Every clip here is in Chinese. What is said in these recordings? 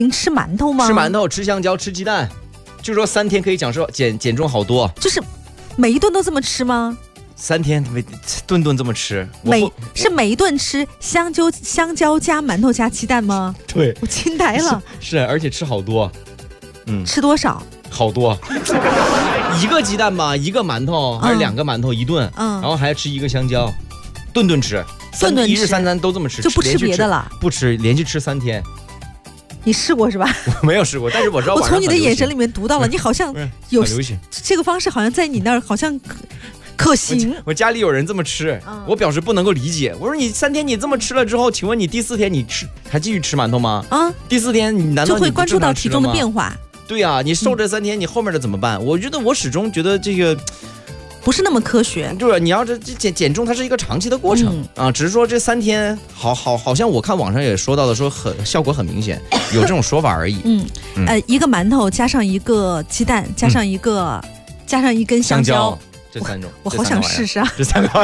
您吃馒头吗？ 吃馒头，吃香蕉，吃鸡蛋，就说3天可以减重好多。 就是每一顿都这么吃吗 ？3天顿顿这么吃， 是每一顿吃香蕉加馒头加鸡蛋吗？ 对， 我惊呆了。 是，而且吃好多。 吃多少？ 好多，1个鸡蛋吧，1个馒头，还是2个馒头一顿，然后还要吃1个香蕉，顿顿吃，1日3餐都这么吃， 就不吃别的了， 不吃，连续吃3天。 你试过是吧？ 我没有试过，但是我知道。 我从你的眼神里面读到了，你好像有流行这个方式，好像在你那儿好像可行。 我家里有人这么吃，我表示不能够理解。我说你3天你这么吃了之后，请问你第4天你还继续吃馒头吗？第4天你难道就会关注到体重的变化？ 对呀，你瘦这3天，你后面的怎么办？我始终觉得这个不是那么科学。 对，你要这减重，它是一个长期的过程啊。只是说这3天，好像我看网上也说到的，说效果很明显，有这种说法而已。 1个馒头加上1个鸡蛋，加上1根香蕉， 这3种， 我好想试试啊！ 这3个。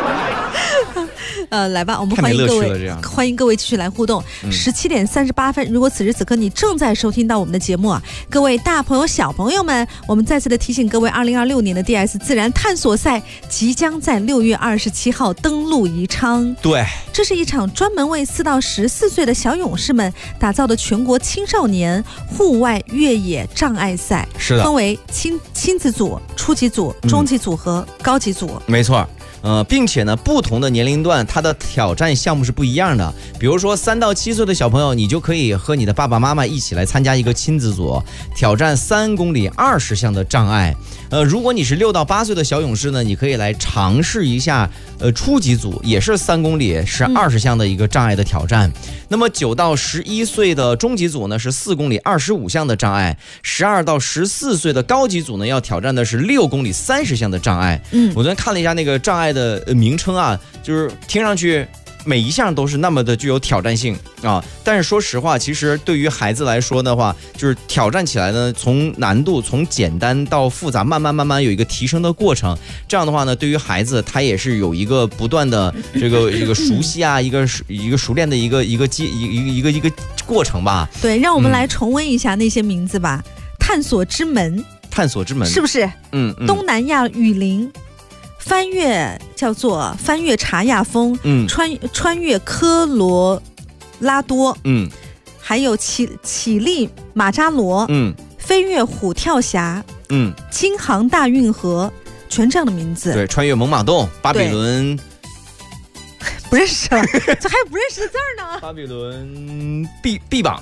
来吧，我们欢迎各位继续来互动。17点38分，如果此时此刻你正在收听到我们的节目啊，各位大朋友小朋友们，我们再次的提醒各位，2026年的 DS 自然探索赛即将在6月27号登陆宜昌。 对， 这是一场专门为4到14岁的小勇士们打造的全国青少年户外越野障碍赛。 是的， 分为亲子组、初级组、中级组和高级组。 没错。并且呢，不同的年龄段，它的挑战项目是不一样的。比如说3到7岁的小朋友，你就可以和你的爸爸妈妈一起来参加一个亲子组，挑战3公里20项的障碍。如果你是6到8岁的小勇士呢，你可以来尝试一下初级组，也是3公里是20项的一个障碍的挑战。那么9到11岁的中级组呢，是4公里25项的障碍。12到14岁的高级组呢，要挑战的是6公里30项的障碍。我昨天看了一下那个障碍的名称啊，就是听上去每一项都是那么的具有挑战性啊，但是说实话，其实对于孩子来说的话，就是挑战起来呢，从难度从简单到复杂，慢慢有一个提升的过程。这样的话呢，对于孩子他也是有一个不断的这个熟悉啊，一个熟练的一个过程吧。 对，让我们来重温一下那些名字吧。探索之门是不是？东南亚雨林。翻越叫做翻越查亚峰，穿越科罗拉多，还有乞力马扎罗，飞越虎跳峡，京杭大运河，全这样的名字。 对，穿越猛犸洞，巴比伦， 不认识了，这还有不认识的字呢。 巴比伦臂膀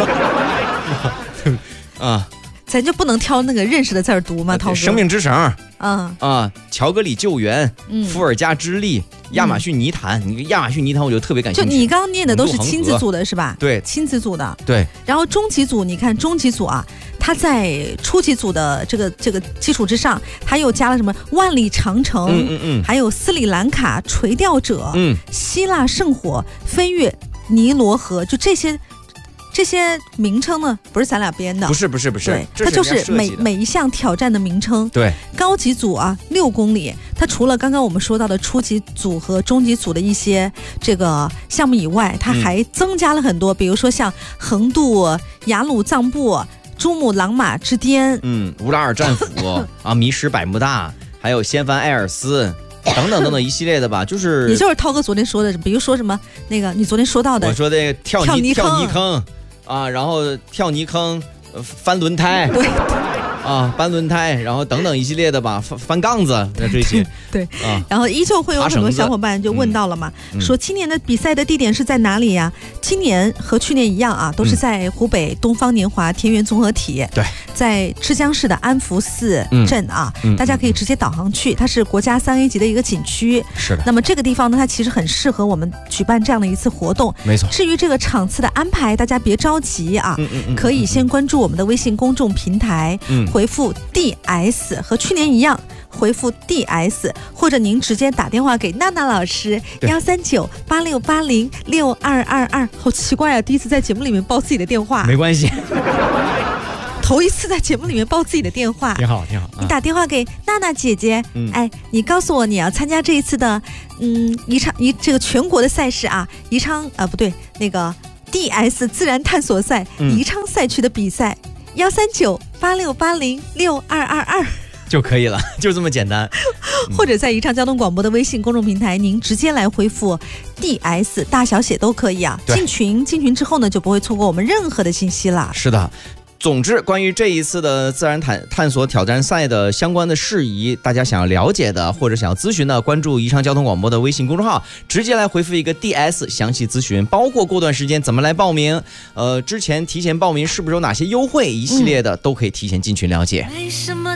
啊。 咱就不能挑那个认识的字儿读吗？涛哥， 生命之绳，乔格里救援，伏尔加之力，亚马逊泥潭。亚马逊泥潭我就特别感兴趣。 就你刚刚念的都是亲子组的是吧？ 对， 亲子组的。 对。 然后中级组，你看中级组啊，它在初级组的这个基础之上，它又加了什么万里长城，还有斯里兰卡垂钓者，希腊圣火，飞越尼罗河，就这些名称呢，不是咱俩编的， 不是， 对，它就是每一项挑战的名称。 对， 高级组啊，6公里，它除了刚刚我们说到的初级组和中级组的一些这个项目以外，它还增加了很多，比如说像横渡雅鲁藏布、珠穆朗玛之巅， 乌拉尔战斧啊，迷失百慕大，还有掀翻艾尔斯。等等一系列的吧，就是也就是涛哥昨天说的，比如说什么那个你昨天说到的， 我说的跳泥坑啊，然后跳泥坑，翻轮胎， 对啊，搬轮胎，然后等等一系列的吧，翻杠子这些， 对啊，然后依旧会有很多小伙伴就问到了嘛，说今年的比赛的地点是在哪里呀？今年和去年一样啊，都是在湖北东方年华田园综合体， 对， 在枝江市的安福寺镇啊，大家可以直接导航去，它是国家3A 级的一个景区， 是的。 那么这个地方呢，它其实很适合我们举办这样的一次活动， 没错。 至于这个场次的安排，大家别着急啊，可以先关注我们的微信公众平台，回复 DS 和去年一样。回复 DS， 或者您直接打电话给娜娜老师13986806222。好奇怪啊，第一次在节目里面报自己的电话。 没关系， 头一次在节目里面报自己的电话， 挺好。 你打电话给娜娜姐姐，你告诉我你要参加这一次的这个全国的赛事啊，宜昌不对，那个 DS 自然探索赛宜昌赛区的比赛，13986806222 就可以了，就这么简单。 或者在宜昌交通广播的微信公众平台，您直接来回复 DS， 大小写都可以啊。进群之后呢，就不会错过我们任何的信息了。 是的。总之，关于这一次的自然探索挑战赛的相关的事宜，大家想要了解的或者想要咨询的，关注宜昌交通广播的微信公众号，直接来回复一个 DS 详细咨询，包括过段时间怎么来报名，之前提前报名是不是有哪些优惠，一系列的都可以提前进群了解。为什么